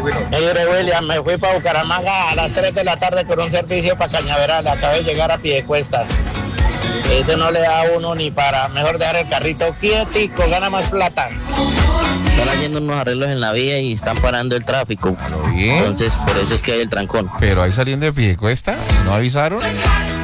Mire, William, me fui para Bucaramanga a las 3 de la tarde con un servicio para Cañaveral. Acabé de llegar a Piedecuesta. Ese no le da a uno ni para. Mejor dejar el carrito quietico, gana más plata. Están haciendo unos arreglos en la vía y están parando el tráfico. Bien. Entonces, por eso es que hay el trancón. Pero ahí saliendo de Piedecuesta, ¿no avisaron?